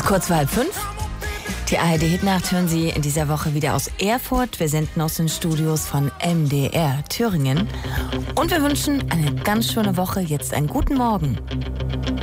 Kurz vor 4:30. Die ARD-Hitnacht hören Sie in dieser Woche wieder aus Erfurt. Wir senden aus den Studios von MDR Thüringen. Und wir wünschen eine ganz schöne Woche. Jetzt einen guten Morgen.